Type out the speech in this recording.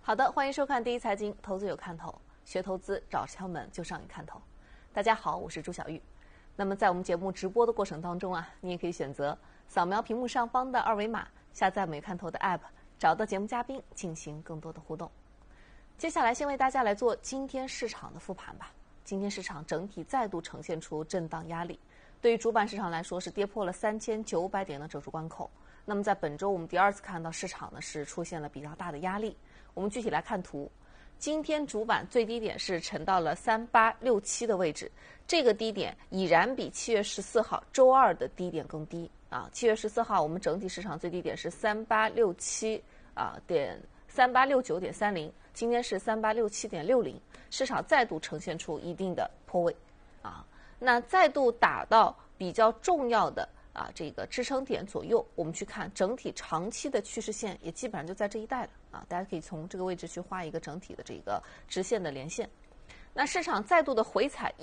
好的，欢迎收看第一财经，投资有看头，学投资找敲门就上一看头。大家好，我是朱晓玉。那么在我们节目直播的过程当中啊，你也可以选择扫描屏幕上方的二维码，下载我们有看头的 App， 找到节目嘉宾进行更多的互动。接下来先为大家来做今天市场的复盘吧。今天市场整体再度呈现出震荡压力，对于主板市场来说是跌破了3900点的整数关口。那么在本周我们第二次看到市场呢是出现了比较大的压力。我们具体来看图，今天主板最低点是沉到了3867的位置，这个低点已然比7月14号周二的低点更低啊。7月14号我们整体市场最低点是3869.30，今天是3867.60，市场再度呈现出一定的破位啊。那再度打到比较重要的这个支撑点左右，我们去看整体长期的趋势线也基本上就在这一带了啊，大家可以从这个位置去画一个整体的这个直线的连线。那市场再度的回踩